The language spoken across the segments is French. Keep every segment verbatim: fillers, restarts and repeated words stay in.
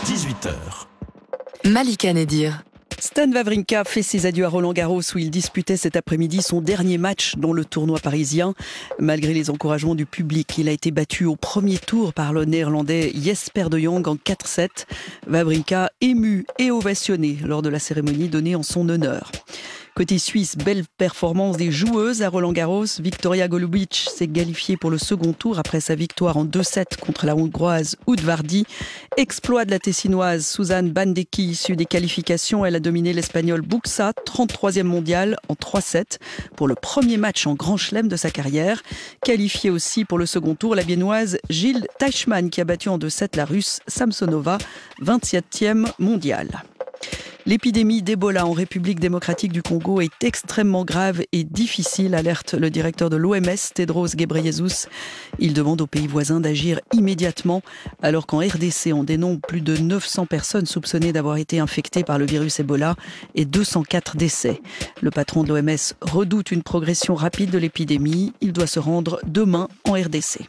dix-huit heures. Malika Nedir. Stan Wawrinka fait ses adieux à Roland-Garros où il disputait cet après-midi son dernier match dans le tournoi parisien. Malgré les encouragements du public, il a été battu au premier tour par le néerlandais Jesper de Jong en quatre sept. Wawrinka ému et ovationné lors de la cérémonie donnée en son honneur. Côté suisse, belle performance des joueuses à Roland-Garros. Victoria Golubic s'est qualifiée pour le second tour après sa victoire en deux sept contre la hongroise Udvardy. Exploit de la tessinoise Suzanne Bandecki issue des qualifications. Elle a dominé l'espagnole Buxa, trente-troisième mondiale, en trois sept pour le premier match en Grand Chelem de sa carrière. Qualifiée aussi pour le second tour, la biennoise Gilles Teichmann qui a battu en deux sept la russe Samsonova, vingt-septième mondiale. L'épidémie d'Ebola en République démocratique du Congo est extrêmement grave et difficile, alerte le directeur de l'O M S, Tedros Ghebreyesus. Il demande aux pays voisins d'agir immédiatement, alors qu'en R D C, on dénombre plus de neuf cents personnes soupçonnées d'avoir été infectées par le virus Ebola et deux cent quatre décès. Le patron de l'O M S redoute une progression rapide de l'épidémie. Il doit se rendre demain en R D C.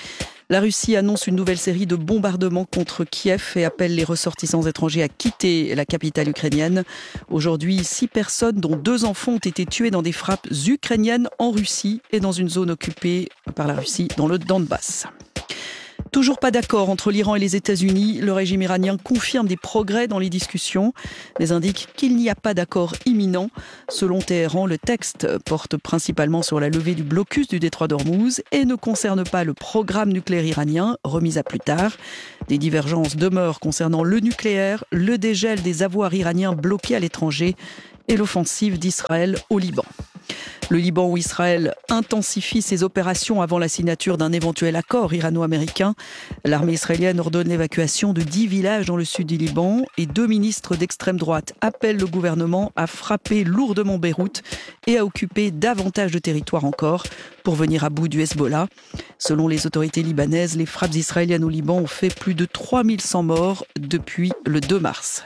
La Russie annonce une nouvelle série de bombardements contre Kiev et appelle les ressortissants étrangers à quitter la capitale ukrainienne. Aujourd'hui, six personnes, dont deux enfants, ont été tuées dans des frappes ukrainiennes en Russie et dans une zone occupée par la Russie dans le Donbass. Toujours pas d'accord entre l'Iran et les États-Unis. Le régime iranien confirme des progrès dans les discussions, mais indique qu'il n'y a pas d'accord imminent. Selon Téhéran, le texte porte principalement sur la levée du blocus du détroit d'Ormuz et ne concerne pas le programme nucléaire iranien, remis à plus tard. Des divergences demeurent concernant le nucléaire, le dégel des avoirs iraniens bloqués à l'étranger et l'offensive d'Israël au Liban. Le Liban où Israël intensifie ses opérations avant la signature d'un éventuel accord irano-américain. L'armée israélienne ordonne l'évacuation de dix villages dans le sud du Liban et deux ministres d'extrême droite appellent le gouvernement à frapper lourdement Beyrouth et à occuper davantage de territoire encore pour venir à bout du Hezbollah. Selon les autorités libanaises, les frappes israéliennes au Liban ont fait plus de trois mille cent morts depuis le deux mars.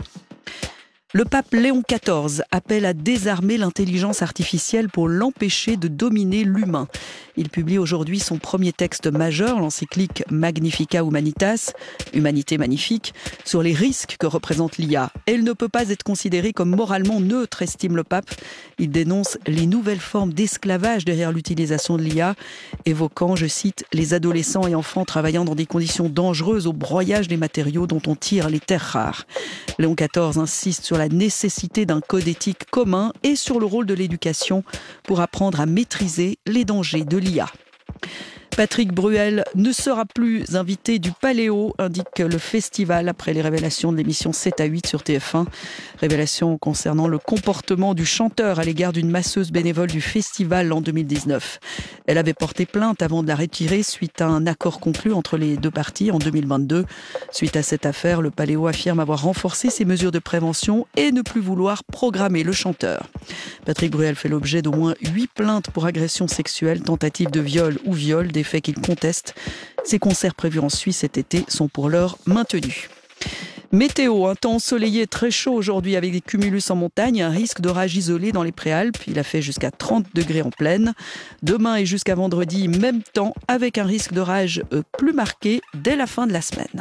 Le pape Léon quatorze appelle à désarmer l'intelligence artificielle pour l'empêcher de dominer l'humain. Il publie aujourd'hui son premier texte majeur, l'encyclique Magnificat Humanitas, Humanité magnifique, sur les risques que représente l'I A. Elle ne peut pas être considérée comme moralement neutre, estime le pape. Il dénonce les nouvelles formes d'esclavage derrière l'utilisation de l'I A, évoquant, je cite, les adolescents et enfants travaillant dans des conditions dangereuses au broyage des matériaux dont on tire les terres rares. Léon quatorze insiste sur la nécessité d'un code éthique commun et sur le rôle de l'éducation pour apprendre à maîtriser les dangers de l'I A. Patrick Bruel ne sera plus invité du Paléo, indique le festival après les révélations de l'émission sept à huit sur T F un. Révélations concernant le comportement du chanteur à l'égard d'une masseuse bénévole du festival en deux mille dix-neuf. Elle avait porté plainte avant de la retirer suite à un accord conclu entre les deux parties en deux mille vingt-deux. Suite à cette affaire, le Paléo affirme avoir renforcé ses mesures de prévention et ne plus vouloir programmer le chanteur. Patrick Bruel fait l'objet d'au moins huit plaintes pour agression sexuelle, tentative de viol ou viol, des faits qu'il conteste. Ses concerts prévus en Suisse cet été sont pour l'heure maintenus. Météo, un temps ensoleillé très chaud aujourd'hui avec des cumulus en montagne, un risque d'orage isolé dans les Préalpes. Il a fait jusqu'à trente degrés en plaine. Demain et jusqu'à vendredi, même temps, avec un risque d'orage plus marqué dès la fin de la semaine.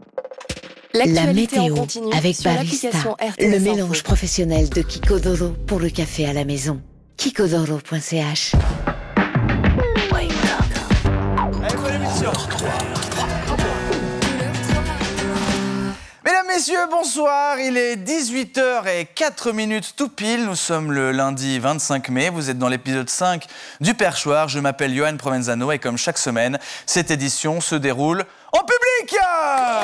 La météo avec Barista, le mélange professionnel de Kiko.Doro pour le café à la maison. Kiko.Doro point c h. Mesdames, messieurs, bonsoir. Il est dix-huit heures zéro quatre tout pile. Nous sommes le lundi vingt-cinq mai. Vous êtes dans l'épisode cinq du Perchoir. Je m'appelle Johan Provenzano et comme chaque semaine, cette édition se déroule en public. Ah,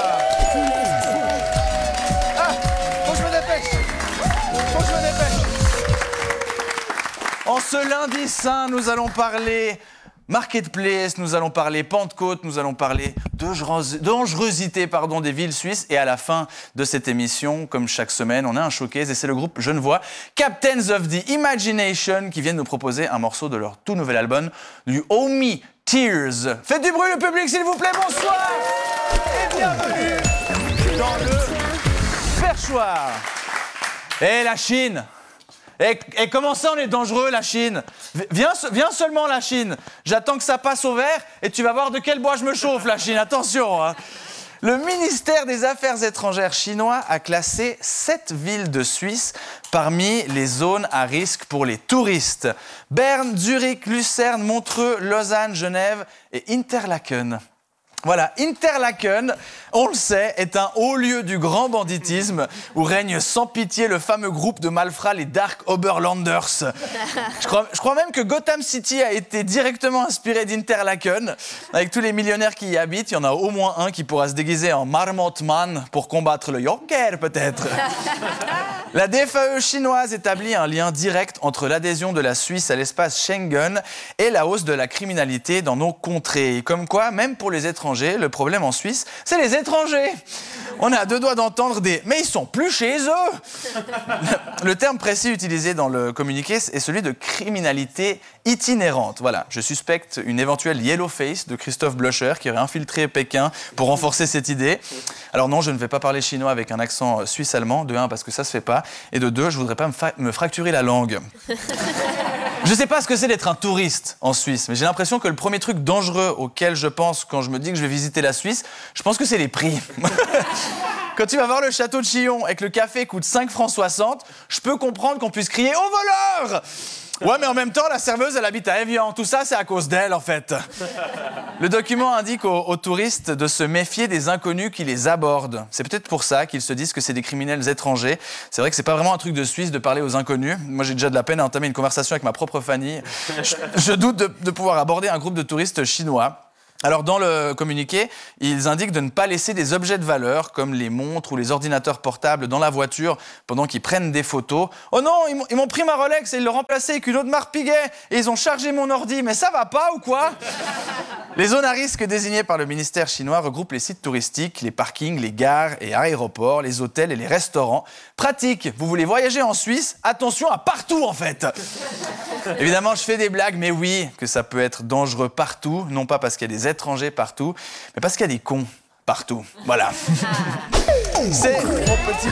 faut que je me dépêche. Faut que je me dépêche. En ce lundi saint, nous allons parler Marketplace, nous allons parler Pentecôte, nous allons parler dangerosité pardon, des villes suisses. Et à la fin de cette émission, comme chaque semaine, on a un showcase et c'est le groupe Genevois Captains of the Imagination qui viennent nous proposer un morceau de leur tout nouvel album, du Oh Me Tears. Faites du bruit le public s'il vous plaît, bonsoir et bienvenue dans le Perchoir. Et la Chine. Et, et comment ça, on est dangereux, la Chine ? Viens, viens seulement, la Chine. J'attends que ça passe au vert et tu vas voir de quel bois je me chauffe, la Chine. Attention, hein. Le ministère des Affaires étrangères chinois a classé sept villes de Suisse parmi les zones à risque pour les touristes. Berne, Zurich, Lucerne, Montreux, Lausanne, Genève et Interlaken. Voilà, Interlaken, on le sait, est un haut lieu du grand banditisme où règne sans pitié le fameux groupe de malfrats, les Dark Oberlanders. Je crois, je crois même que Gotham City a été directement inspiré d'Interlaken. Avec tous les millionnaires qui y habitent, il y en a au moins un qui pourra se déguiser en Marmotman pour combattre le Joker, peut-être. La D F A E chinoise établit un lien direct entre l'adhésion de la Suisse à l'espace Schengen et la hausse de la criminalité dans nos contrées. Comme quoi, même pour les étrangers, le problème en Suisse, c'est les étrangers. On est à deux doigts d'entendre des « mais ils sont plus chez eux ». Le terme précis utilisé dans le communiqué est celui de criminalité itinérante. Voilà, je suspecte une éventuelle yellow face de Christophe Blocher qui aurait infiltré Pékin pour renforcer cette idée. Alors non, je ne vais pas parler chinois avec un accent suisse-allemand, de un parce que ça se fait pas, et de deux, je voudrais pas me, fa- me fracturer la langue. Je sais pas ce que c'est d'être un touriste en Suisse, mais j'ai l'impression que le premier truc dangereux auquel je pense quand je me dis que je vais visiter la Suisse, je pense que c'est les prix. Quand tu vas voir le château de Chillon et que le café coûte cinq francs soixante, je peux comprendre qu'on puisse crier « au voleur !» Ouais, mais en même temps, la serveuse, elle habite à Évian. Tout ça, c'est à cause d'elle, en fait. Le document indique aux, aux touristes de se méfier des inconnus qui les abordent. C'est peut-être pour ça qu'ils se disent que c'est des criminels étrangers. C'est vrai que c'est pas vraiment un truc de Suisse de parler aux inconnus. Moi, j'ai déjà de la peine à entamer une conversation avec ma propre famille. Je, je doute de, de pouvoir aborder un groupe de touristes chinois. Alors, dans le communiqué, ils indiquent de ne pas laisser des objets de valeur, comme les montres ou les ordinateurs portables, dans la voiture pendant qu'ils prennent des photos. Oh non, ils m'ont, ils m'ont pris ma Rolex et ils l'ont remplacée avec une autre marque Piguet et ils ont chargé mon ordi, mais ça va pas ou quoi? Les zones à risque désignées par le ministère chinois regroupent les sites touristiques, les parkings, les gares et aéroports, les hôtels et les restaurants. Pratique, vous voulez voyager en Suisse? Attention à partout en fait. Évidemment, je fais des blagues, mais oui, que ça peut être dangereux partout, non pas parce qu'il y a des étrangers partout, mais parce qu'il y a des cons partout. Voilà. C'est mon petit...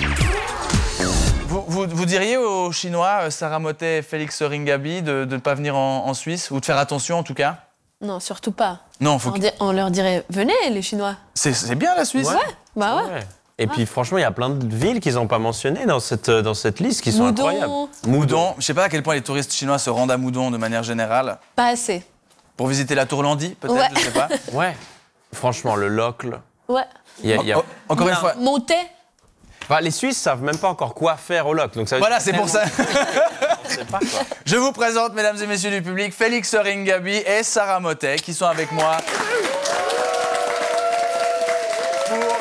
Vous, vous, vous diriez aux Chinois, Sarah Motet et Félix Ringaby, de ne pas venir en, en Suisse, ou de faire attention en tout cas? Non, surtout pas. Non, faut on, que... di- on leur dirait, venez les Chinois. C'est, c'est bien la Suisse. Ouais, bah ouais. ouais. Et puis franchement, il y a plein de villes qu'ils n'ont pas mentionnées dans cette, dans cette liste qui sont Moudon. incroyables. Moudon, je sais pas à quel point les touristes chinois se rendent à Moudon de manière générale. Pas assez. Pour visiter la Tourlandie, peut-être, Ouais. je sais pas. Ouais. Franchement, le Locle. Ouais. Il y a, il y a... Oh, encore une fois. Monter. Enfin, les Suisses savent même pas encore quoi faire au Locle. Donc ça veut Voilà, dire c'est pour ça. Je sais pas, quoi. Je vous présente, mesdames et messieurs du public, Félix Ringaby et Sarah Motet qui sont avec moi pour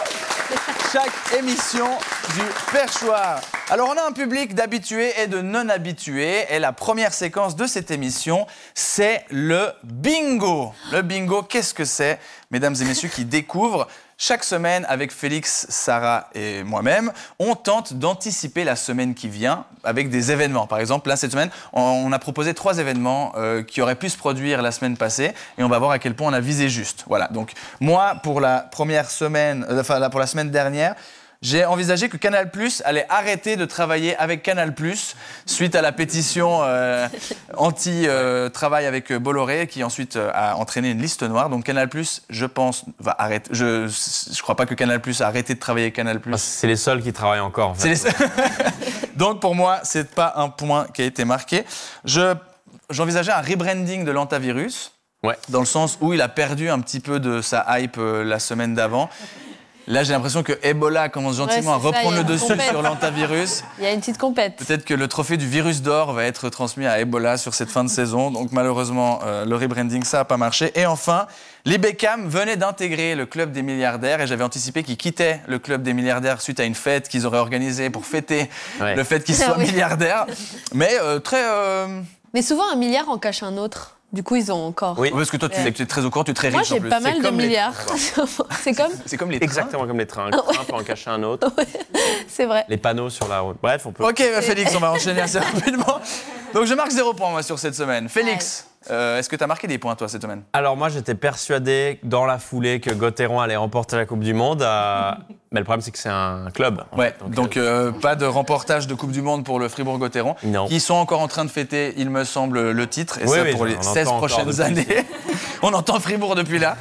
chaque émission du Perchoir. Alors, on a un public d'habitués et de non-habitués. Et la première séquence de cette émission, c'est le bingo. Le bingo, qu'est-ce que c'est, mesdames et messieurs qui découvrent? Chaque semaine, avec Félix, Sarah et moi-même, on tente d'anticiper la semaine qui vient avec des événements. Par exemple, là, cette semaine, on a proposé trois événements euh, qui auraient pu se produire la semaine passée et on va voir à quel point on a visé juste. Voilà. Donc, moi, pour la première semaine, euh, enfin, pour la semaine dernière, j'ai envisagé que Canal+ allait arrêter de travailler avec Canal+ suite à la pétition euh, anti-travail euh, avec Bolloré qui ensuite euh, a entraîné une liste noire. Donc Canal+, je pense, va arrêter. Je ne crois pas que Canal+ a arrêté de travailler avec Canal+. C'est les seuls qui travaillent encore. En fait. C'est les... Donc pour moi, c'est pas un point qui a été marqué. Je, j'envisageais un rebranding de l'antivirus, Ouais. dans le sens où il a perdu un petit peu de sa hype euh, la semaine d'avant. Là, j'ai l'impression que Ebola commence gentiment Ouais, à reprendre ça, le dessus compète. sur l'antivirus. Il y a une petite compète. Peut-être que le trophée du virus d'or va être transmis à Ebola sur cette fin de saison. Donc malheureusement, euh, le rebranding, ça n'a pas marché. Et enfin, les Beckham venaient d'intégrer le club des milliardaires et j'avais anticipé qu'ils quittaient le club des milliardaires suite à une fête qu'ils auraient organisée pour fêter Ouais. le fait qu'ils soient Oui. milliardaires. Mais euh, très... euh, Mais souvent, un milliard en cache un autre. Du coup, ils ont encore. Oui. Parce que toi, tu, Ouais. tu es très au courant, tu es très Moi, riche en j'ai plus. pas C'est mal de comme les- milliards. C'est comme. C'est comme les trains. Exactement comme les trains. Un train peut en cacher un autre. C'est vrai. Les panneaux sur la route. Bref, on peut... Ok, bah, Félix, on va enchaîner assez rapidement. Donc je marque zéro point, moi, sur cette semaine. Félix, euh, est-ce que tu as marqué des points, toi, cette semaine? Alors moi, j'étais persuadé dans la foulée que Gauthieron allait remporter la Coupe du Monde. euh, Mais le problème, c'est que c'est un club. en Ouais, fait. donc euh, pas de remportage de Coupe du Monde pour le Fribourg-Gotteron, Non. qui sont encore en train de fêter, il me semble, le titre, et Oui, ça oui, pour les on entend seize encore prochaines depuis. années. On entend Fribourg depuis là.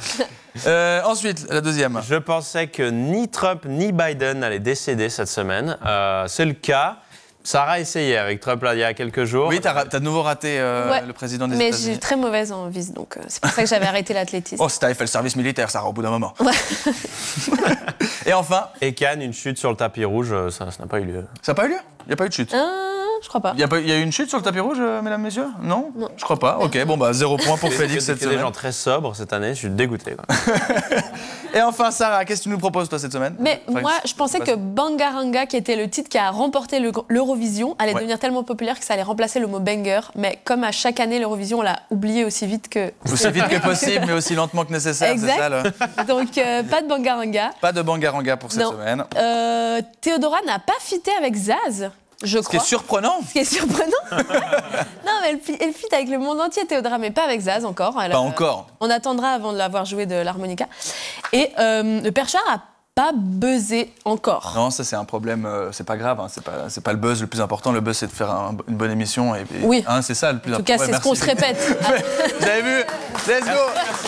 Euh, ensuite, la deuxième. Je pensais que ni Trump ni Biden n'allaient décéder cette semaine. Euh, c'est le cas. Sarah a essayé avec Trump là, il y a quelques jours. Oui, t'as, t'as de nouveau raté euh, Ouais. le président des Mais États-Unis. j'ai très mauvaise en vis, donc euh, c'est pour ça que j'avais arrêté l'athlétisme. Oh, si t'avais fait le service militaire, Sarah, au bout d'un moment. Ouais. Et enfin, Et Cannes, une chute sur le tapis rouge, ça ça n'a pas eu lieu. ça n'a pas eu lieu? Il n'y a pas eu de chute? Ah, je crois pas. Il y, a pas- il y a eu une chute sur le tapis rouge, euh, mesdames, messieurs? Non? Non. Je crois pas. Ok, bon, bah, zéro point pour C'est Félix que- cette que des semaine. gens très sobres cette année, je suis dégoûté. Quoi. Et enfin, Sarah, qu'est-ce que tu nous proposes, toi, cette semaine? Mais Enfin, moi, je pensais que Bangaranga, qui était le titre qui a remporté le- l'Eurovision, allait Ouais. devenir tellement populaire que ça allait remplacer le mot banger. Mais comme à chaque année, l'Eurovision, on l'a oublié aussi vite que. Aussi vite que possible, mais aussi lentement que nécessaire, c'est Exact. ça, le... Donc, euh, pas de Bangaranga. Pas de bangaranga pour cette Non. semaine. Euh, Théodora n'a pas fité avec Zaz, je Ce qui crois. est surprenant. Ce qui est surprenant. Non, mais elle, fi- elle fit avec le monde entier, Théodora, mais pas avec Zaz encore. Elle Pas a- encore. On attendra avant de l'avoir joué de l'harmonica. Et euh, le perchoir a pas buzzé encore. Non, ça c'est un problème, euh, c'est pas grave, hein, c'est pas, c'est pas le buzz le plus important, le buzz c'est de faire un- une bonne émission. Et, et- Oui. hein, c'est ça le plus En tout important. cas, c'est Ouais, ce qu'on se merci. répète. Vous avez vu? Let's go.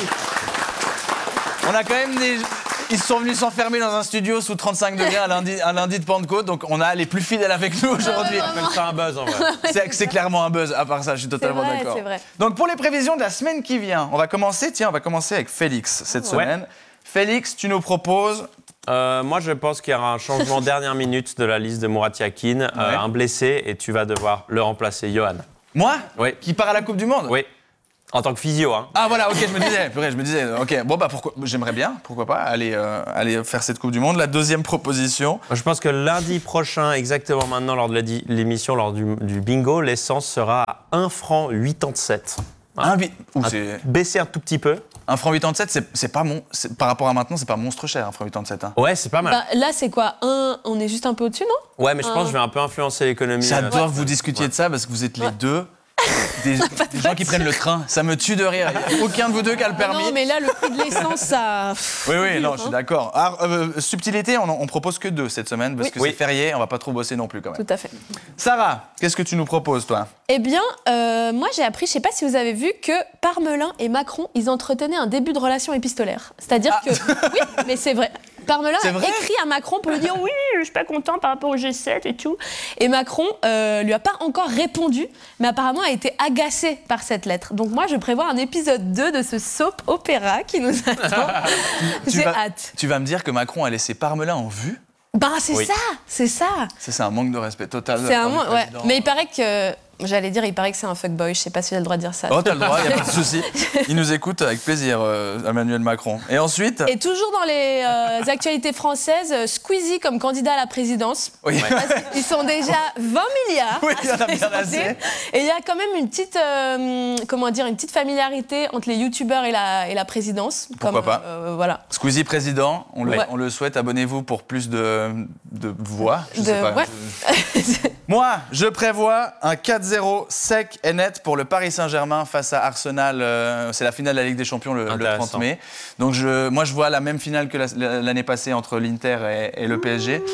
On a quand même des... Ils sont venus s'enfermer dans un studio sous trente-cinq degrés un lundi, un lundi de Pentecôte, donc on a les plus fidèles avec nous aujourd'hui. On appelle ça un buzz en vrai. C'est, c'est clairement un buzz, à part ça, je suis totalement vrai, d'accord. c'est vrai. Donc pour les prévisions de la semaine qui vient, on va commencer, tiens, on va commencer avec Félix cette Ouais. semaine. Félix, tu nous proposes... Euh, moi, je pense qu'il y aura un changement dernière minute de la liste de Murat Yakin, euh, Ouais. un blessé, et tu vas devoir le remplacer, Johan. Moi Oui. Qui part à la Coupe du Monde? Oui. En tant que physio, hein. Ah voilà, ok, je me disais, purée, je me disais, ok, bon bah pourquoi, j'aimerais bien, pourquoi pas, aller, euh, aller faire cette Coupe du Monde. La deuxième proposition, Moi, je pense que lundi prochain, exactement maintenant, lors de l'édi- l'émission, lors du, du bingo, l'essence sera à un franc quatre-vingt-dix-sept. un, vi- Ouh, Un- c'est, Baisser un tout petit peu. un franc quatre-vingt-dix-sept, c'est, c'est pas mon, c'est- par rapport à maintenant, c'est pas monstre cher, un franc quatre-vingt-dix-sept. Hein. Ouais, c'est pas mal. Bah, là, c'est quoi un, On est juste un peu au-dessus, non? Ouais, mais je pense que je vais un peu influencer l'économie. J'adore euh, que vous discutiez ouais. de ça parce que vous êtes les deux des, des gens qui prennent le train. Ça me tue de rire. Il y a aucun de vous deux qui a le permis. Non, mais là, le prix de l'essence, ça. Oui, oui, dur, non, je suis hein. d'accord. Alors, euh, subtilité, on, en- on propose que deux cette semaine parce Oui. que Oui. c'est férié, on va pas trop bosser non plus quand même. Tout à fait. Sarah, qu'est-ce que tu nous proposes, toi? Eh bien, euh, moi, j'ai appris, je sais pas si vous avez vu, que Parmelin et Macron, ils entretenaient un début de relation épistolaire. C'est-à-dire que. Oui, mais c'est vrai. Parmelin C'est a vrai écrit à Macron pour lui dire oui, je suis pas content par rapport au G sept et tout. Et Macron euh, lui a pas encore répondu, mais apparemment a été agacé par cette lettre. Donc moi, je prévois un épisode deux de ce soap opéra qui nous attend. Tu J'ai vas- hâte. Tu vas me dire que Macron a laissé Parmelin en vue? Bah c'est Oui. ça, c'est ça. Ça, c'est un manque de respect total. de C'est la un part du mo- ouais. président. Mais il paraît que j'allais dire, il paraît que c'est un fuckboy. Je sais pas si j'ai le droit de dire ça. Oh, t'as le droit, il n'y a pas de souci. Il nous écoute avec plaisir, euh, Emmanuel Macron. Et ensuite... Et toujours dans les euh, actualités françaises, euh, Squeezie comme candidat à la présidence. Oui. Ils sont déjà vingt milliards. Oui, il y en a à se bien présenter. assez. Et il y a quand même une petite, euh, comment dire, une petite familiarité entre les youtubeurs et la, et la présidence. Pourquoi Comme, pas. euh, Voilà. Squeezie président, on le, Ouais. on le souhaite. Abonnez-vous pour plus de, de voix. Je De- sais pas. ouais. Je- Moi, je prévois un quatre zéro sec et net pour le Paris Saint-Germain face à Arsenal. euh, c'est la finale de la Ligue des Champions le, le Intéressant. trente mai. Donc je, moi, je vois la même finale que la- l'année passée entre l'Inter et, et le P S G.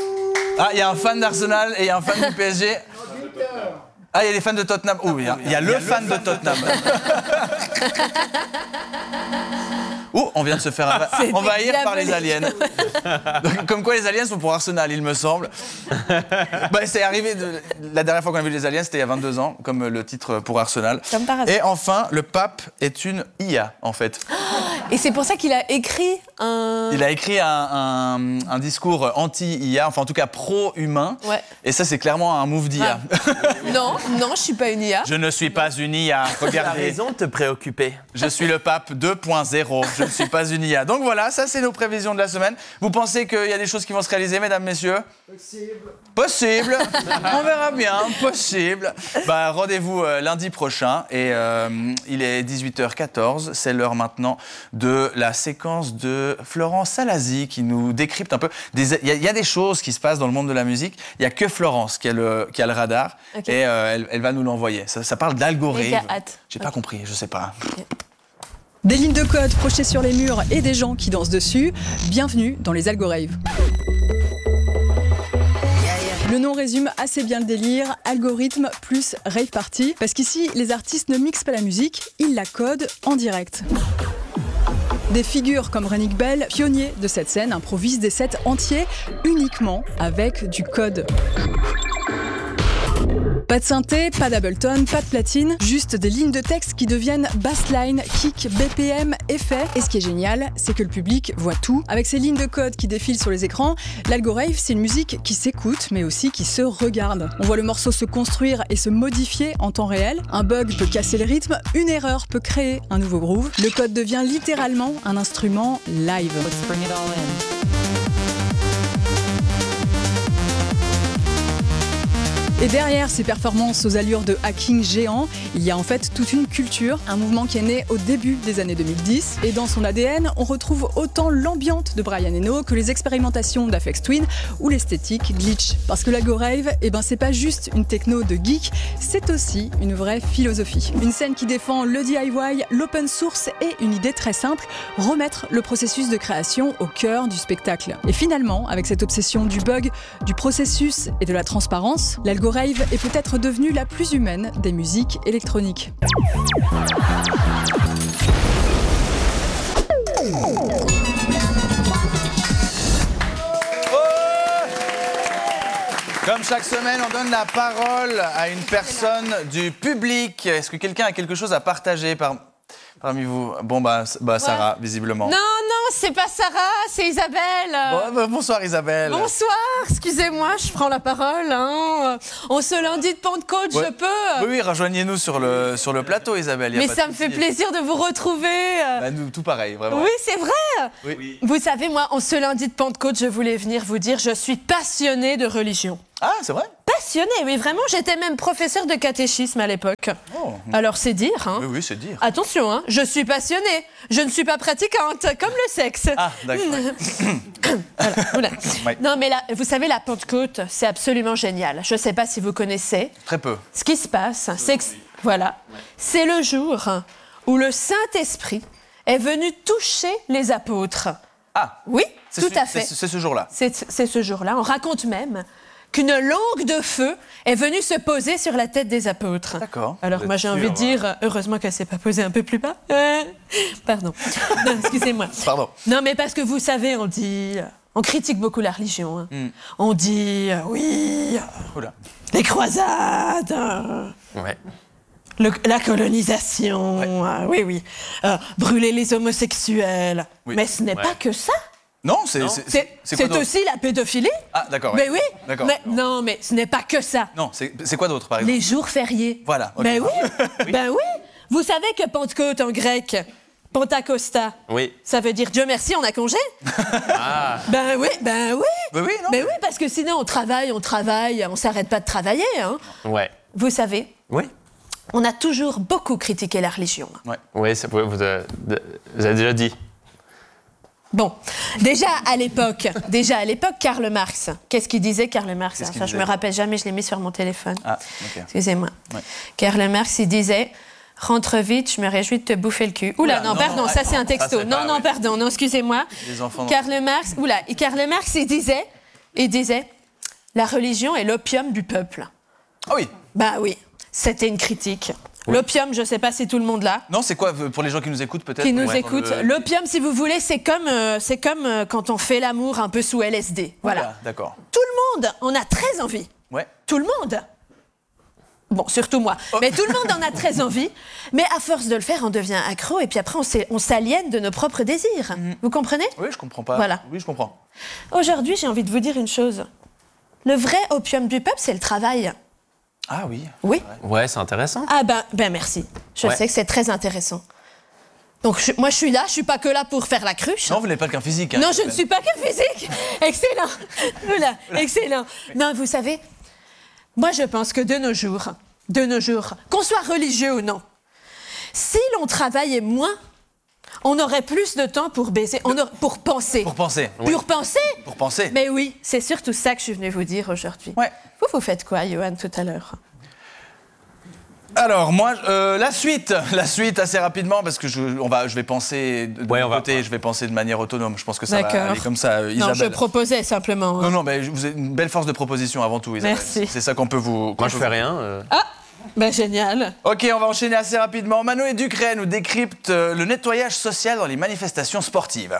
Ah, il y a un fan d'Arsenal et il y a un fan du P S G. Ah, il y a des fans de Tottenham. Oh, il y a, il y a le fan de Tottenham. Oh, on vient de se faire enva- C'était envahir par les aliens. diabolique. Donc, comme quoi les aliens sont pour Arsenal, il me semble. Bah, c'est arrivé, de- la dernière fois qu'on a vu les aliens, c'était il y a vingt-deux ans, comme le titre pour Arsenal. Comme par hasard. Et enfin, le pape est une I A, en fait. Et c'est pour ça qu'il a écrit un. Il a écrit un, un- un discours anti-I A, enfin en tout cas pro-humain. Ouais. Et ça, c'est clairement un move d'I A. Non, non, je suis pas une I A. Je ne suis pas une I A, T'as regardez. raison de te préoccuper. Je suis le pape deux point zéro, je ne suis pas une I A. Donc voilà, ça c'est nos prévisions de la semaine. Vous pensez qu'il y a des choses qui vont se réaliser, mesdames, messieurs? Possible. Possible. On verra bien, possible. Bah, rendez-vous euh, lundi prochain et euh, il est dix-huit heures quatorze. C'est l'heure maintenant de la séquence de Florence Salazzi qui nous décrypte un peu. des- Il y, a- il y a des choses qui se passent dans le monde de la musique. Il n'y a que Florence qui a le, qui a le radar Ok. et euh, elle, elle va nous l'envoyer. Ça, ça parle d'algorithme. Méga hâte. J'ai pas compris, je sais pas. Des lignes de code projetées sur les murs et des gens qui dansent dessus. Bienvenue dans les algorithmes. Le nom résume assez bien le délire, algorithme plus rave party, parce qu'ici, les artistes ne mixent pas la musique, ils la codent en direct. Des figures comme Renick Bell, pionnier de cette scène, improvisent des sets entiers uniquement avec du code. Pas de synthé, pas d'Ableton, pas de platine, juste des lignes de texte qui deviennent bassline, kick, B P M, effets. Et ce qui est génial, c'est que le public voit tout. Avec ces lignes de code qui défilent sur les écrans, l'Algorave, c'est une musique qui s'écoute, mais aussi qui se regarde. On voit le morceau se construire et se modifier en temps réel. Un bug peut casser le rythme, une erreur peut créer un nouveau groove. Le code devient littéralement un instrument live. Let's bring it all in. Et derrière ces performances aux allures de hacking géant, il y a en fait toute une culture, un mouvement qui est né au début des années deux mille dix. Et dans son A D N, on retrouve autant l'ambiance de Brian Eno que les expérimentations d'Aphex Twin ou l'esthétique glitch. Parce que l'Algorave, eh ben, c'est pas juste une techno de geek, c'est aussi une vraie philosophie. Une scène qui défend le D I Y, l'open source et une idée très simple, remettre le processus de création au cœur du spectacle. Et finalement, avec cette obsession du bug, du processus et de la transparence, l'Algorave est peut-être devenue la plus humaine des musiques électroniques. Comme chaque semaine, on donne la parole à une personne du public. Est-ce que quelqu'un a quelque chose à partager par... parmi vous? Bon, bah, bah Sarah, visiblement. Non, non, c'est pas Sarah, c'est Isabelle. Bon, bah, bonsoir Isabelle. Bonsoir, excusez-moi, je prends la parole. Hein. En ce lundi de Pentecôte, ouais. je peux. Oui, oui, rejoignez-nous sur le, sur le plateau, Isabelle. Mais ça me fait plaisir de vous retrouver. Bah, nous, tout pareil, vraiment. Oui, c'est vrai. Oui. Oui. Vous savez, moi, en ce lundi de Pentecôte, je voulais venir vous dire, je suis passionnée de religion. Ah, c'est vrai? Passionnée, oui, vraiment, j'étais même professeure de catéchisme à l'époque. Oh. Alors, c'est dire, hein. Oui, oui, c'est dire. Attention, hein, je suis passionnée, je ne suis pas pratiquante, comme le sexe. Ah, d'accord. Voilà, voilà. Ouais. Non, mais là, vous savez, la Pentecôte, c'est absolument génial. Je ne sais pas si vous connaissez. Très peu. Ce qui se passe, c'est que, voilà, c'est le jour où le Saint-Esprit est venu toucher les apôtres. Ah, oui, tout ce, à fait. C'est ce jour-là. C'est ce jour-là. On raconte même qu'une langue de feu est venue se poser sur la tête des apôtres. D'accord. Alors moi j'ai envie de dire, heureusement qu'elle s'est pas posée un peu plus bas. Euh, pardon. Non, excusez-moi. Pardon. Non, mais parce que vous savez, on dit, on critique beaucoup la religion. Hein. Mm. On dit, euh, oui, euh, Oula. les croisades. Euh, ouais. Le, la colonisation. Ouais. Euh, oui, oui. Euh, brûler les homosexuels. Oui. Mais ce n'est Ouais. pas que ça. Non, c'est C'est aussi la pédophilie. Ah, d'accord. Ouais. Mais oui. D'accord. Mais, non, mais ce n'est pas que ça. Non, c'est quoi d'autre, par exemple? Les jours fériés. Voilà. Okay. Ben oui. oui. Ben oui. Vous savez que Pentecôte en grec, Pentacosta, oui. ça veut dire Dieu merci, on a congé. Ah. Ben oui, ben oui. Ben oui, non. Ben oui, parce que sinon on travaille, on travaille, on s'arrête pas de travailler. Hein. Ouais. Vous savez. Oui. On a toujours beaucoup critiqué la religion. Ouais. Oui, ça, vous, vous, avez déjà dit. Bon, déjà à l'époque, déjà à l'époque, Karl Marx, qu'est-ce qu'il disait Karl Marx? Qu'est-ce qu'il Ça, je disait me rappelle jamais, je l'ai mis sur mon téléphone. Ah, ok. Excusez-moi. Ouais. Karl Marx, il disait « Rentre vite, je me réjouis de te bouffer le cul. » Oula, non, non, pardon, non, ça non, c'est un texto. ça, Non, pas, non, oui. pardon, non, excusez-moi. Les enfants. Karl Marx, oula, et Karl Marx, il disait, il disait « La religion est l'opium du peuple. » Ah oui. Bah oui, c'était une critique. Oui. L'opium, je ne sais pas si tout le monde l'a. Non, c'est quoi, pour les gens qui nous écoutent peut-être? Qui nous ouais, écoutent. le... L'opium, si vous voulez, c'est comme, euh, c'est comme euh, quand on fait l'amour un peu sous L S D. Voilà. voilà d'accord. Tout le monde en a très envie. Ouais. Tout le monde. Bon, surtout moi. Oh. Mais tout le monde en a très envie. Mais à force de le faire, on devient accro et puis après, on s'aliène de nos propres désirs. Mm-hmm. Vous comprenez? Oui, je comprends pas. Voilà. Oui, je comprends. Aujourd'hui, j'ai envie de vous dire une chose. Le vrai opium du peuple, c'est le travail. Ah oui. Oui. Ouais, c'est intéressant. Ah ben, ben merci. Je ouais. sais que c'est très intéressant. Donc je, moi je suis là, je suis pas que là pour faire la cruche. Non, vous n'êtes pas qu'un physique. Hein, non, je ne suis pas que physique. Excellent. Oula, excellent. Non, vous savez, moi je pense que de nos jours, de nos jours, qu'on soit religieux ou non, si l'on travaillait moins, on aurait plus de temps pour baiser, on aurait, pour penser. Pour penser. Oui. Pour penser. Pour penser. Mais oui, c'est surtout ça que je suis venue vous dire aujourd'hui. Ouais. Vous, vous faites quoi, Johan, tout à l'heure? Alors moi, euh, la suite, la suite assez rapidement parce que je, on va, je vais penser de ouais, mon on va, côté, ouais. je vais penser de manière autonome. Je pense que ça va aller comme ça, euh, non, Isabelle. je proposais simplement. Non, non, mais vous avez une belle force de proposition avant tout, Isabelle. Merci. C'est ça qu'on peut vous. Moi, je fais rien. Euh... Ah, Bah génial. Ok, on va enchaîner assez rapidement. Mano et Ducret nous décryptent le nettoyage social dans les manifestations sportives.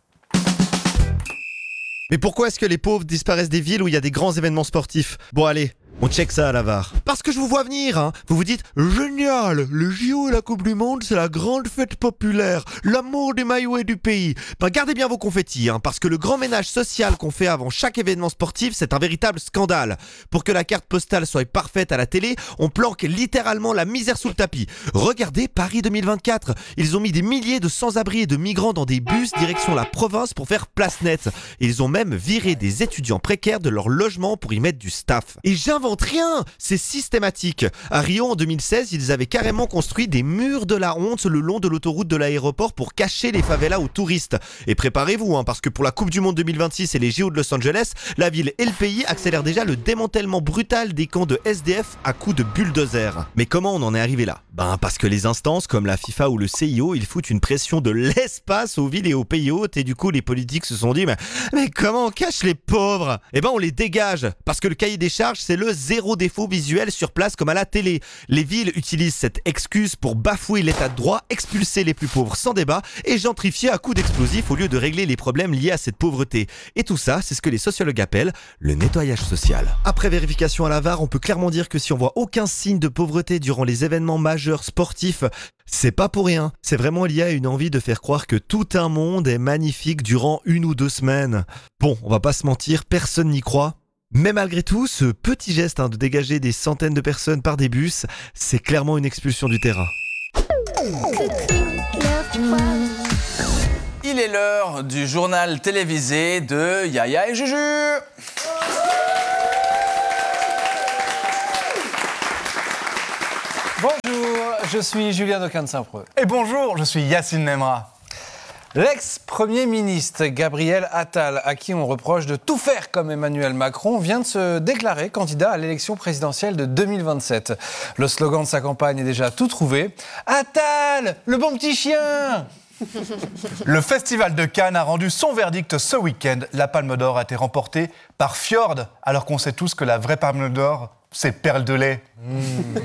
Mais pourquoi est-ce que les pauvres disparaissent des villes où il y a des grands événements sportifs? Bon allez, on check ça à la V A R. Parce que je vous vois venir, hein. Vous vous dites, génial, le J O et la Coupe du Monde, c'est la grande fête populaire, l'amour des maillots et du pays. Ben gardez bien vos confettis, hein, parce que le grand ménage social qu'on fait avant chaque événement sportif, c'est un véritable scandale. Pour que la carte postale soit parfaite à la télé, on planque littéralement la misère sous le tapis. Regardez Paris deux mille vingt-quatre, ils ont mis des milliers de sans-abri et de migrants dans des bus direction la province pour faire place nette. Ils ont même viré des étudiants précaires de leur logement pour y mettre du staff. Et j'invente rien, c'est systématique. À Rio en deux mille seize, ils avaient carrément construit des murs de la honte le long de l'autoroute de l'aéroport pour cacher les favelas aux touristes. Et préparez-vous, hein, parce que pour la Coupe du Monde deux mille vingt-six et les J O de Los Angeles, la ville et le pays accélèrent déjà le démantèlement brutal des camps de S D F à coups de bulldozer. Mais comment on en est arrivé là? Ben parce que les instances comme la FIFA ou le C I O, ils foutent une pression de l'espace aux villes et aux pays hôtes, et du coup les politiques se sont dit mais, mais comment on cache les pauvres? Eh ben on les dégage, parce que le cahier des charges c'est le zéro défaut visuel sur place comme à la télé. Les villes utilisent cette excuse pour bafouer l'état de droit, expulser les plus pauvres sans débat et gentrifier à coups d'explosifs au lieu de régler les problèmes liés à cette pauvreté. Et tout ça, c'est ce que les sociologues appellent le nettoyage social. Après vérification à la V A R, on peut clairement dire que si on voit aucun signe de pauvreté durant les événements majeurs sportifs, c'est pas pour rien. C'est vraiment lié à une envie de faire croire que tout un monde est magnifique durant une ou deux semaines. Bon, on va pas se mentir, personne n'y croit. Mais malgré tout, ce petit geste hein, de dégager des centaines de personnes par des bus, c'est clairement une expulsion du terrain. Il est l'heure du journal télévisé de Yaya et Juju. Bonjour, je suis Julien Dequin-Saint-Preux. Et bonjour, je suis Yacine Nemra. L'ex-premier ministre Gabriel Attal, à qui on reproche de tout faire comme Emmanuel Macron, vient de se déclarer candidat à l'élection présidentielle de deux mille vingt-sept. Le slogan de sa campagne est déjà tout trouvé. Attal, le bon petit chien. Le Festival de Cannes a rendu son verdict ce week-end. La Palme d'Or a été remportée par Fjord, alors qu'on sait tous que la vraie Palme d'Or, c'est Perle de lait. Mmh.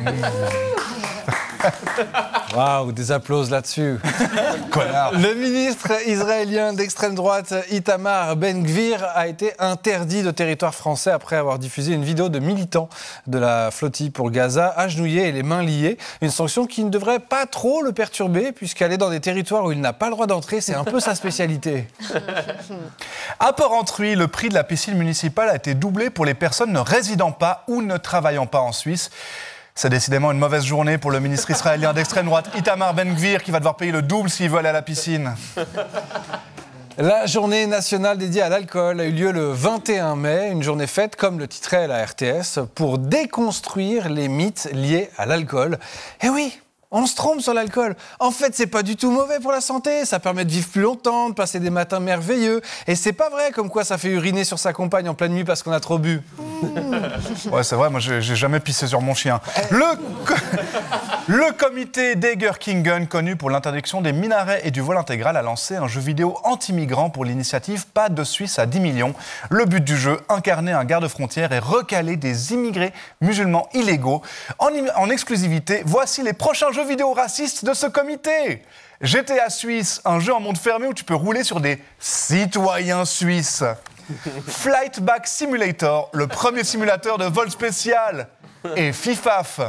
Waouh, des applauses là-dessus. Connard. Le ministre israélien d'extrême droite Itamar Ben-Gvir a été interdit de territoire français après avoir diffusé une vidéo de militants de la flottille pour Gaza agenouillés et les mains liées. Une sanction qui ne devrait pas trop le perturber puisqu'aller dans des territoires où il n'a pas le droit d'entrer, c'est un peu sa spécialité. À Port-Entruy, le prix de la piscine municipale a été doublé pour les personnes ne résidant pas ou ne travaillant pas en Suisse. C'est décidément une mauvaise journée pour le ministre israélien d'extrême droite Itamar Ben-Gvir qui va devoir payer le double s'il veut aller à la piscine. La journée nationale dédiée à l'alcool a eu lieu le vingt et un mai, une journée faite, comme le titrait la R T S, pour déconstruire les mythes liés à l'alcool. Eh oui, on se trompe sur l'alcool. En fait, c'est pas du tout mauvais pour la santé. Ça permet de vivre plus longtemps, de passer des matins merveilleux. Et c'est pas vrai comme quoi ça fait uriner sur sa compagne en pleine nuit parce qu'on a trop bu. Ouais, c'est vrai, moi j'ai, j'ai jamais pissé sur mon chien. Le, co- le comité d'Eger-Kingen, connu pour l'interdiction des minarets et du vol intégral, a lancé un jeu vidéo anti-migrant pour l'initiative Pas de Suisse à dix millions. Le but du jeu, incarner un garde-frontière et recaler des immigrés musulmans illégaux. En, en exclusivité, voici les prochains jeux vidéo racistes de ce comité. G T A Suisse, un jeu en monde fermé où tu peux rouler sur des citoyens suisses. Flight Back Simulator, le premier simulateur de vol spécial. Et FIFAF.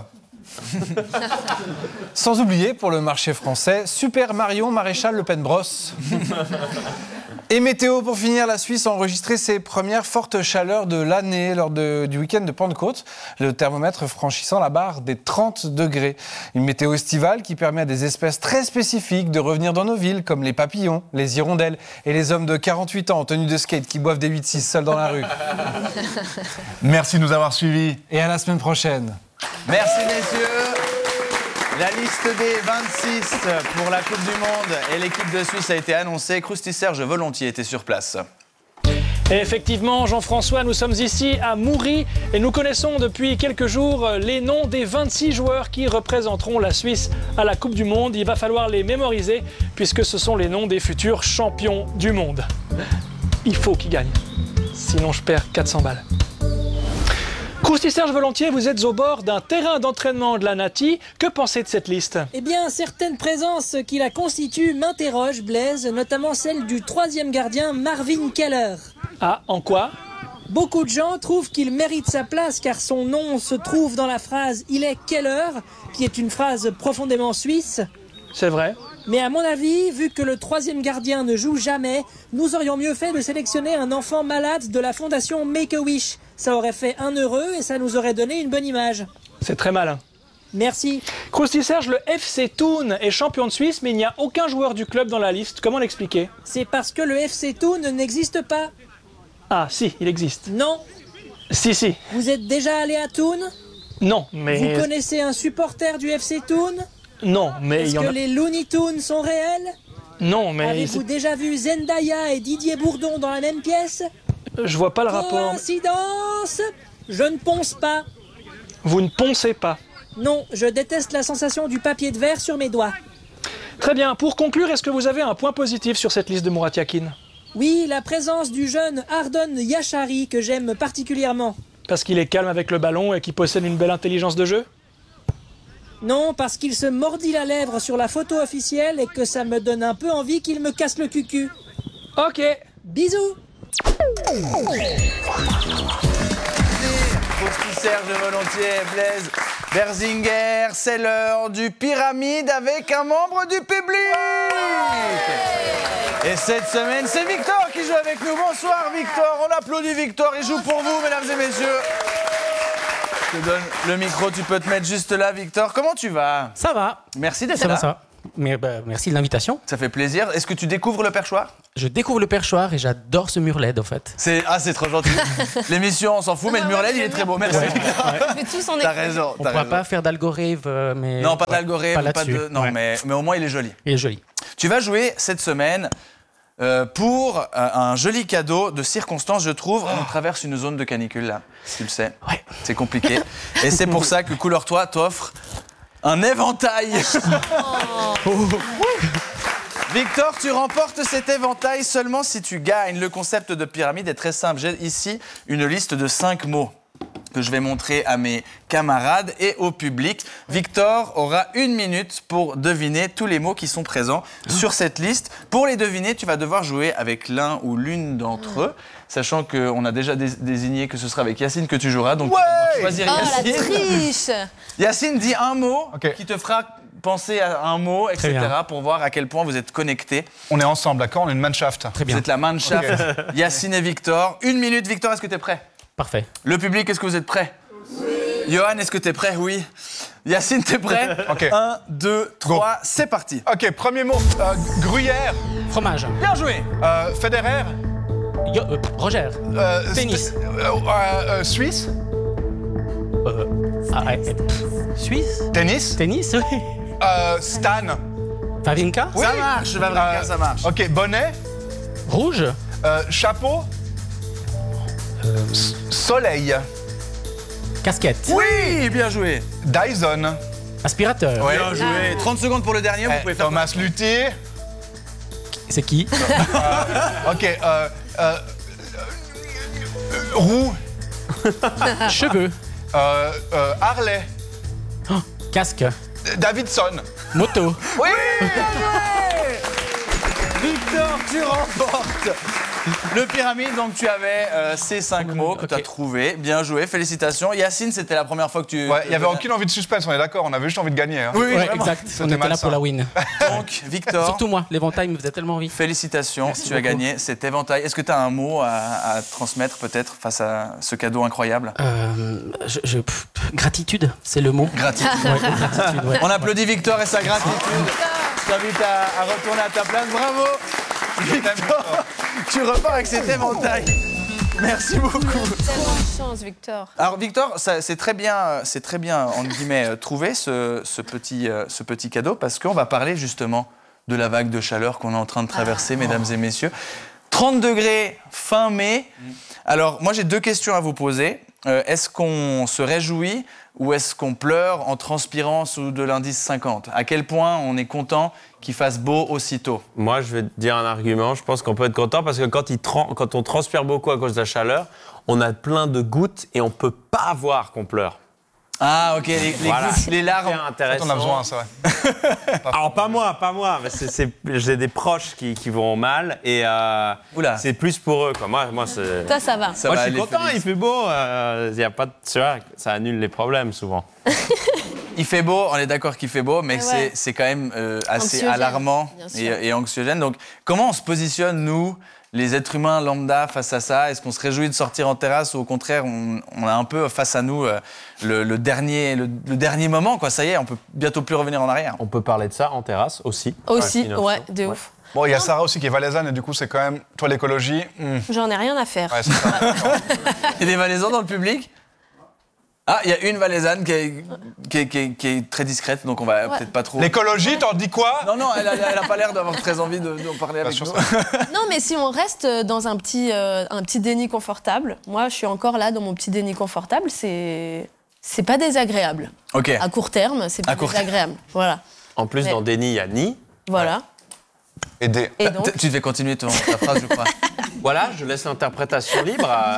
Sans oublier, pour le marché français, Super Marion Maréchal Le Pen Bros. Et météo, pour finir, la Suisse a enregistré ses premières fortes chaleurs de l'année lors de, du week-end de Pentecôte, le thermomètre franchissant la barre des trente degrés. Une météo estivale qui permet à des espèces très spécifiques de revenir dans nos villes, comme les papillons, les hirondelles et les hommes de quarante-huit ans en tenue de skate qui boivent des huit six seuls dans la rue. Merci de nous avoir suivis et à la semaine prochaine. Merci messieurs. La liste des vingt-six pour la Coupe du Monde et l'équipe de Suisse a été annoncée. Krusty Serge Volontiers était sur place. Et effectivement, Jean-François, nous sommes ici à Moury et nous connaissons depuis quelques jours les noms des vingt-six joueurs qui représenteront la Suisse à la Coupe du Monde. Il va falloir les mémoriser puisque ce sont les noms des futurs champions du monde. Il faut qu'ils gagnent, sinon je perds quatre cents balles. Crousty Serge Volontiers, vous êtes au bord d'un terrain d'entraînement de la Nati. Que pensez de cette liste? Eh bien, certaines présences qui la constituent m'interrogent, Blaise, notamment celle du troisième gardien Marvin Keller. Ah, en quoi? Beaucoup de gens trouvent qu'il mérite sa place car son nom se trouve dans la phrase « Il est Keller », qui est une phrase profondément suisse. C'est vrai. Mais à mon avis, vu que le troisième gardien ne joue jamais, nous aurions mieux fait de sélectionner un enfant malade de la fondation Make-A-Wish. Ça aurait fait un heureux et ça nous aurait donné une bonne image. C'est très malin. Merci. Crousty Serge, le F C Thun est champion de Suisse, mais il n'y a aucun joueur du club dans la liste. Comment l'expliquer? C'est parce que le F C Thun n'existe pas. Ah, si, il existe. Non. Si, si. Vous êtes déjà allé à Thun? Non, mais... Vous connaissez un supporter du F C Thun? Non, mais il Est-ce y en que a... les Looney Tunes sont réels? Non, mais... Avez-vous déjà vu Zendaya et Didier Bourdon dans la même pièce? Je vois pas le rapport. Coïncidence? Je ne ponce pas. Vous ne poncez pas. Non, je déteste la sensation du papier de verre sur mes doigts. Très bien. Pour conclure, est-ce que vous avez un point positif sur cette liste de Murat Yakin? Oui, la présence du jeune Ardon Yachari que j'aime particulièrement. Parce qu'il est calme avec le ballon et qu'il possède une belle intelligence de jeu? Non, parce qu'il se mordit la lèvre sur la photo officielle et que ça me donne un peu envie qu'il me casse le cucu. Ok. Bisous. Crousty Serge Volontiers, Blaise Berzinger, c'est l'heure du pyramide avec un membre du public. Et cette semaine, c'est Victor qui joue avec nous. Bonsoir Victor, on applaudit Victor, il joue pour vous, mesdames et messieurs. Je te donne le micro, tu peux te mettre juste là, Victor. Comment tu vas? Ça va. Merci d'être Ça là. va, ça va. Mais, bah, merci de l'invitation. Ça fait plaisir. Est-ce que tu découvres le perchoir? Je découvre le perchoir et j'adore ce mur L E D, en fait. C'est... Ah, c'est trop gentil. L'émission, on s'en fout, mais le mur L E D, il est très beau. Merci. Ouais. Mais tous en T'as raison. On ne t'as pourra raison. pas faire d'algorithme, euh, mais... Non, pas ouais, d'algorithme, pas pas, là-dessus. de... Non, Ouais. mais, mais au moins, il est joli. Il est joli. Tu vas jouer cette semaine euh, pour euh, un joli cadeau de circonstance, je trouve. On traverse une zone de canicule, là, tu le sais. Ouais. C'est compliqué. Et c'est pour ça que Couleur Toi t'offre un éventail. Oh. Victor, tu remportes cet éventail seulement si tu gagnes. Le concept de pyramide est très simple. J'ai ici une liste de cinq mots que je vais montrer à mes camarades et au public. Victor aura une minute pour deviner tous les mots qui sont présents sur cette liste. Pour les deviner, tu vas devoir jouer avec l'un ou l'une d'entre eux, sachant qu'on a déjà dé- désigné que ce sera avec Yacine que tu joueras. Donc, Ouais tu vas choisir Oh, la Yacine. triche! Yacine dit un mot Ok. qui te fera penser à un mot, et cetera, bien. pour voir à quel point vous êtes connectés. On est ensemble, d'accord? On est une Mannschaft. Très Vous bien. êtes la Mannschaft, Yacine et Victor. Une minute, Victor, est-ce que tu es prêt? Parfait. Le public, est-ce que vous êtes prêt? Oui. Johan, est-ce que tu es prêt? Oui. Yacine, t'es prêt? Ok. Un, deux, trois, c'est parti. Ok, premier mot. Euh, gruyère. Fromage. Bien joué. Euh, Federer. Yo- euh, Roger. Euh, Tennis. euh, euh, euh, Suisse. Euh, ah, ouais, euh, pff, Suisse. Tennis. Tennis, oui. Euh, Stan. Wawrinka. Ça marche, Wawrinka, Euh, ça marche. Ok, bonnet. Rouge. Euh, chapeau. S- Soleil. Casquette. Oui, bien joué. Dyson. Aspirateur. Ouais. Bien joué. trente secondes pour le dernier, vous Eh, pouvez faire... Thomas Luthier. C'est qui? Ok. Euh, euh, euh, roux. Cheveux. Euh, euh, Harley. Casque. Davidson. Moto. Oui. Victor, tu remportes le pyramide. Donc tu avais euh, ces cinq mots que tu as Ok. trouvés. Bien joué, félicitations. Yacine, c'était la première fois que tu... Ouais, il tu n'y avait venais. aucune envie de suspense, on est d'accord, on avait juste envie de gagner. Hein. Oui, Ouais, vraiment. exact. On C'était était là malsain. pour la win. Donc, Victor, Surtout moi, l'éventail me faisait tellement envie. félicitations, Merci tu as beaucoup. gagné cet éventail. Est-ce que tu as un mot à, à transmettre peut-être face à ce cadeau incroyable? Euh, je, je- pff, pff, gratitude, c'est le mot. Gratitude. Ouais, gratitude, ouais. On applaudit Victor et sa gratitude. Je t'invite à, à retourner à ta place. Bravo Victor, tu repars avec cet éventail. Merci beaucoup. Tellement de chance, Victor. Alors Victor, ça- c'est très bien, c'est très bien entre guillemets euh, trouvé ce, ce petit, euh, ce petit cadeau parce qu'on va parler justement de la vague de chaleur qu'on est en train de traverser, mesdames et messieurs. trente degrés fin mai. Alors moi j'ai deux questions à vous poser. Euh, est-ce qu'on se réjouit ou est-ce qu'on pleure en transpirant sous de l'indice cinquante? À quel point on est content qu'il fasse beau aussitôt? Moi, je vais te dire un argument. Je pense qu'on peut être content parce que quand, il tran- quand on transpire beaucoup à cause de la chaleur, on a plein de gouttes et on peut pas voir qu'on pleure. Ah, ok, les, les, Voilà. gouttes, les larmes. C'est intéressant. On a besoin, c'est vrai. Alors, pas moi, pas moi. Mais c'est, c'est, j'ai des proches qui, qui vont mal et euh, Oula. c'est plus pour eux. Quoi. Moi, moi, c'est... Ça, ça va. Ça moi va je suis aller, content, Félix. il fait beau. Euh, y a pas de... Tu vois, ça annule les problèmes souvent. Il fait beau, on est d'accord qu'il fait beau, mais Ouais. c'est, c'est quand même euh, assez Anxiogène, alarmant bien et, sûr. et anxiogène. Donc, comment on se positionne, nous, les êtres humains lambda, face à ça? Est-ce qu'on se réjouit de sortir en terrasse ou au contraire, on, on a un peu face à nous euh, le, le, dernier, le, le dernier moment, quoi. Ça y est, on peut bientôt plus revenir en arrière. On peut parler de ça en terrasse aussi. Aussi, Ouais, ouais, de ouf. Bon, il y a Sarah aussi qui est valaisanne et du coup, c'est quand même. Toi, l'écologie. hmm. J'en ai rien à faire. Ouais, c'est ça. Il y a des Valaisans dans le public? Ah, il y a une Valaisanne qui est, qui, est, qui, est, qui est très discrète, donc on va Ouais. peut-être pas trop... L'écologie, t'en dis quoi? Non, non, elle a, elle a pas l'air d'avoir très envie de, d'en parler avec sûr, nous. Non, mais si on reste dans un petit, euh, un petit déni confortable, moi, je suis encore là dans mon petit déni confortable, c'est, c'est pas désagréable. Ok. À court terme, c'est pas À court désagréable. Voilà. En plus, Mais- dans Déni, il y a Ni. Voilà. Aider. Et donc, Tu devais continuer ton, ta phrase, je crois. Voilà, je laisse l'interprétation libre à...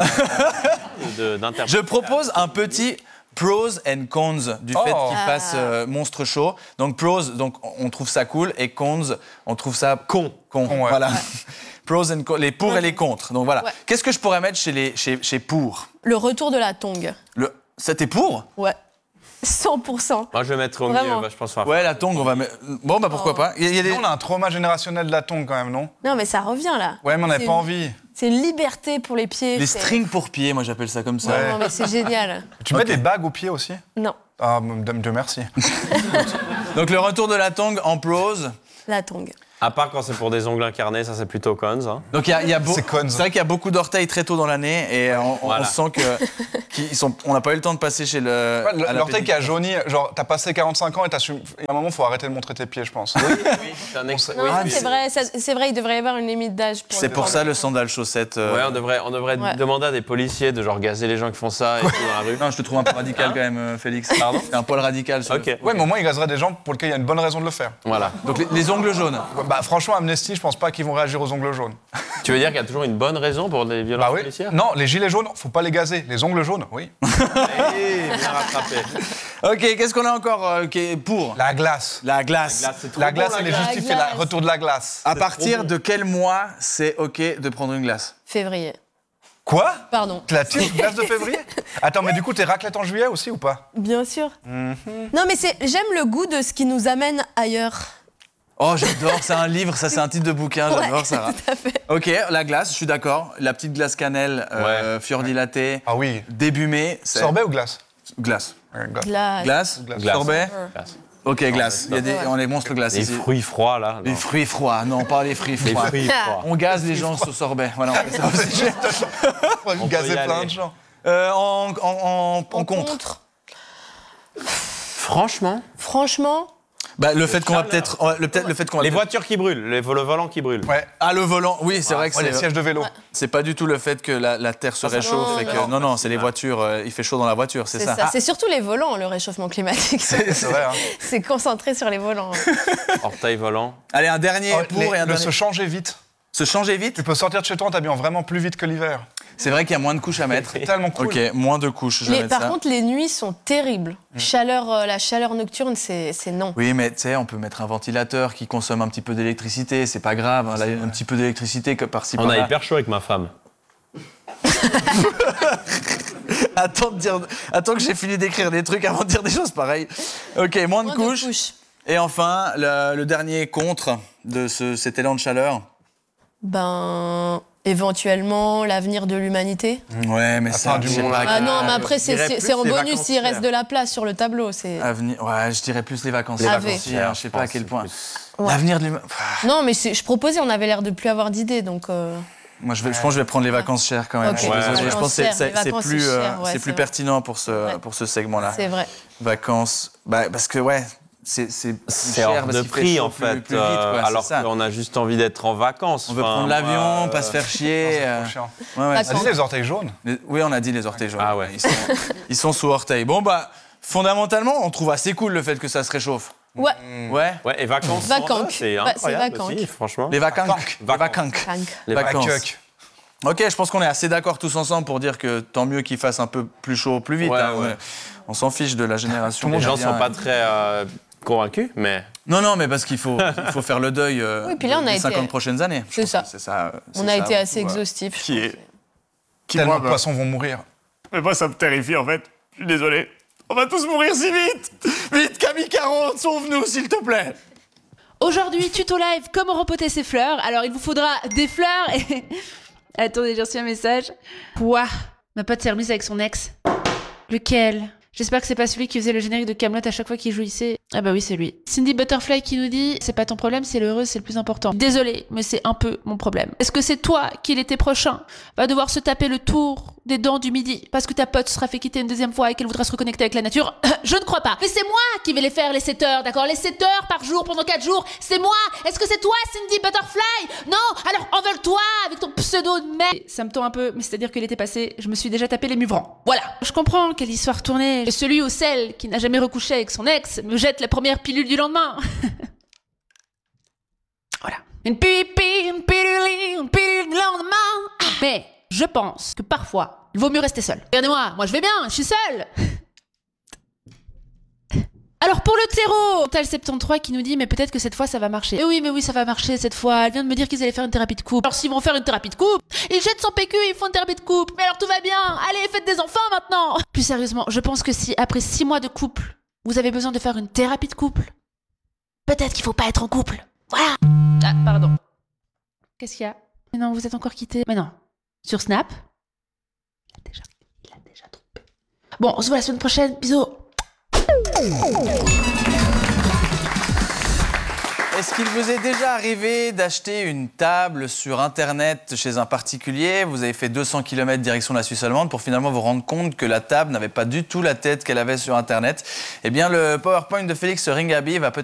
de, d'interpréter. Je propose un petit pros and cons du fait Oh. qu'il fasse euh, monstre show. Donc pros, donc on trouve ça cool, et cons, on trouve ça con. Con, Con, ouais. voilà. Pros and cons, les pour et les contre. Donc voilà. Ouais. Qu'est-ce que je pourrais mettre chez les chez, chez pour? le retour de la tongue. Le, c'était pour? Ouais. cent pour cent. Moi, je vais mettre au Vraiment. milieu, bah, je pense. qu'on va Ouais, la tongue, on va mettre. Bon, bah pourquoi Oh. pas. Il y a, il y a des... Nous, on a un trauma générationnel de la tongue quand même, non? Non, mais ça revient là. Ouais, mais on n'avait C'est pas une- envie. C'est une liberté pour les pieds. les c'est- strings pour pieds, moi j'appelle ça comme ça. Ouais. Non, mais c'est génial. Tu mets des bagues aux pieds aussi? Non, Ah, Dieu merci. Donc le retour de la tongue en pros. la tongue. À part quand c'est pour des ongles incarnés, ça c'est plutôt cons. Hein. Donc il y a, il y a beau- C'est cons. c'est vrai qu'il y a beaucoup d'orteils très tôt dans l'année et on, on Voilà. sent que qu'ils sont, on n'a pas eu le temps de passer chez le. Ouais, à la L'orteil qui a pédicure. jauni, genre, t'as passé quarante-cinq ans et t'as su. À un moment, faut arrêter de montrer tes pieds, je pense. C'est un ex- Non, oui, c'est oui. vrai, ça- c'est vrai, il devrait y avoir une limite d'âge. Pour C'est le pour prendre. ça le sandal chaussette. euh, Ouais, on devrait, on devrait Ouais. demander à des policiers de genre gazer les gens qui font ça et tout dans la rue. Non, je te trouve un peu radical quand même, euh, Félix. Pardon C'est un poil radical. sur le- Ok. Ouais, mais au moins, il gazerait des gens pour lesquels il y a une bonne raison de le faire. Voilà. Donc les, les ongles jaunes. Ouais, Bah, franchement, Amnesty, je pense pas qu'ils vont réagir aux ongles jaunes. Tu veux dire qu'il y a toujours une bonne raison pour des violences Bah oui. policières? Non, les gilets jaunes, faut pas les gazer. Les ongles jaunes, oui. Eh, bien rattrapé. Ok, qu'est-ce qu'on a encore euh, qui est pour La glace. La glace. La glace, c'est trop La bon, glace, la elle est glace. justifiée. La Le retour de la glace. À partir de quel mois c'est ok de prendre une glace? Février. Quoi? Pardon. La petite glace de février? Attends, mais du coup, t'es raclette en juillet aussi ou pas? Bien sûr. Non, mais c'est, j'aime le goût de ce qui nous amène ailleurs. Oh, j'adore, c'est un livre, ça c'est un titre de bouquin, j'adore Ouais, ça. tout à fait. Ok, la glace, je suis d'accord. La petite glace cannelle, euh, fior di latte, Ah oui. début mai. c'est- Sorbet ou glace? Glace. Ouais, glace. Glace. Glace, Glace. sorbet. Glace. Ok, glace. Il y a des, Ouais. on est monstres glace Les ici. fruits froids, là. Les non. fruits froids, non, pas les fruits Les froids. fruits froids. On gaze les gens au sorbet. Voilà, on fait ça aussi. On va On peut gazer y plein aller. de gens. Euh, en, en, en- en En contre. Franchement, Franchement, Bah, le fait qu'on va chaleur. peut-être. ouais, Le, peut-être- le fait qu'on va les peut-être- voitures qui brûlent, les, le volant qui brûle. Ouais. Ah, le volant, oui, c'est vrai que Ouais, les c'est. sièges de vélo. C'est pas du tout le fait que la, la terre se Ah, ça- réchauffe non, et que. non. Non, non, c'est les voitures, euh, il fait chaud dans la voiture, c'est c'est ça. ça. C'est surtout les volants, le réchauffement climatique. C'est vrai, hein. C'est concentré sur les volants. Orteil volant. Allez, un dernier Oh, pour les- et un le dernier. se changer vite. Se changer vite. Tu peux sortir de chez toi en t'habillant vraiment plus vite que l'hiver. C'est vrai qu'il y a moins de couches à mettre. C'est tellement cool. Ok, moins de couches, je vais Mais mettre par ça. contre, les nuits sont terribles. Chaleur, euh, la chaleur nocturne, c'est c'est non. Oui, mais tu sais, on peut mettre un ventilateur qui consomme un petit peu d'électricité, c'est pas grave. hein, là, un petit peu d'électricité que par-ci On a par-là. hyper chaud avec ma femme. Attends, de dire... Attends que j'ai fini d'écrire des trucs avant de dire des choses pareilles. Ok, moins de Moins couches. de couches. Et enfin, le, le dernier contre de ce, cet élan de chaleur. Ben, éventuellement, l'avenir de l'humanité. Ouais, mais La ça, fin du je sais monde. pas. Ah non, mais je après, c'est dirais c'est- plus c'est en les bonus, vacances il reste chères. de la place sur le tableau. C'est... Avenir... Ouais, je dirais plus les vacances. Les Les vacances vacances, je sais pas à quel point. Ouais. L'avenir de l'humain. Pff, Non, mais c'est- je proposais, on avait l'air de plus avoir d'idées, donc... euh, Moi, je, vais, je pense que je vais prendre les vacances chères quand même. Ok, Je suis les désolé, je vacances pense que c'est- chères, c'est les c'est vacances, plus, c'est euh, cher, ouais, c'est c'est plus vrai. pertinent pour ce, Ouais. pour ce segment-là. C'est vrai. Vacances. Bah, parce que, ouais, c'est c'est plus C'est cher hors parce de qu'il fait prix, chaud en plus- fait. plus vite, quoi, euh, c'est alors ça. qu'on a juste envie d'être en vacances. On veut Enfin, prendre l'avion, moi, pas se faire euh, chier. C'est euh, trop chiant. ouais, ouais, T'as dit les orteils jaunes? Les- Oui, on a dit les orteils jaunes. Ah ouais. Ils sont, ils sont sous orteil. Bon, bah, fondamentalement, on trouve assez cool le fait que ça se réchauffe. Ouais, Ouais. Ouais, et vacances. Vacanques. sans eux, C'est Ouais, c'est incroyable vacanques. aussi, franchement. Les vacanques. Les Vacanques. vacanques. Frank. Les Les vacances. vacanques. Ok, je pense qu'on est assez d'accord tous ensemble pour dire que tant mieux qu'il fasse un peu plus chaud, plus vite. Ouais, hein. ouais. On s'en fiche de la génération. Les gens gardiens. sont pas très euh, convaincus, mais... Non, non, mais parce qu'il faut, il faut faire le deuil euh, Oui, puis là, on a des été- cinquante prochaines années. C'est ça. C'est ça. c'est On a ça, été assez voilà. exhaustif. Qui est... Qui Tellement moi, de me- poissons vont mourir. Mais moi, ça me terrifie, en fait. Je suis désolé. On va tous mourir si vite. Vite, Camille Caron, sauve-nous, s'il te plaît. Aujourd'hui, tuto live, comment rempoter ses fleurs. Alors, il vous faudra des fleurs et... Attendez, j'ai reçu un message. Quoi ? Ma pote s'est remise avec son ex. Lequel ? J'espère que c'est pas celui qui faisait le générique de Kaamelott à chaque fois qu'il jouissait. Ah bah oui, c'est lui. Cindy Butterfly qui nous dit « C'est pas ton problème, c'est l'heureux, c'est le plus important. » Désolé, mais c'est un peu mon problème. Est-ce que c'est toi qui, l'été prochain, va devoir se taper le tour des dents du midi parce que ta pote sera fait quitter une deuxième fois et qu'elle voudra se reconnecter avec la nature ? Je ne crois pas. Mais c'est moi qui vais les faire, les sept heures, d'accord ? Les sept heures par jour pendant quatre jours, c'est moi. Est-ce que c'est toi, Cindy Butterfly ? Non ? Alors envole-toi avec ton pseudo de merde. Ça me tend un peu, mais c'est-à-dire que l'été passé, je me suis déjà tapé les muvrants. Voilà. Je comprends quelle histoire tournée. Et celui ou celle qui n'a jamais recouché avec son ex me jette la première pilule du lendemain. Voilà. Une pipi, une pilule, une pilule du lendemain. Mais je pense que parfois, il vaut mieux rester seul. Regardez-moi, moi je vais bien, je suis seule. Alors pour le terreau, Tal soixante-treize qui nous dit mais peut-être que cette fois ça va marcher. Et oui mais oui ça va marcher cette fois. Elle vient de me dire qu'ils allaient faire une thérapie de couple. Alors s'ils vont faire une thérapie de couple, ils jettent son P Q et ils font une thérapie de couple. Mais alors tout va bien. Allez faites des enfants maintenant. Plus sérieusement, je pense que si après six mois de couple, vous avez besoin de faire une thérapie de couple, peut-être qu'il faut pas être en couple. Voilà. Ah pardon. Qu'est-ce qu'il y a ? Mais non vous êtes encore quittés. Mais non. Sur Snap. Il a déjà, il a déjà trompé. Bon on se voit la semaine prochaine. Bisous. Est-ce qu'il vous est déjà arrivé d'acheter une table sur Internet chez un particulier ? Vous avez fait deux cents kilomètres direction la Suisse allemande pour finalement vous rendre compte que la table n'avait pas du tout la tête qu'elle avait sur Internet. Eh bien, le PowerPoint de Félix Ringaby va peut-être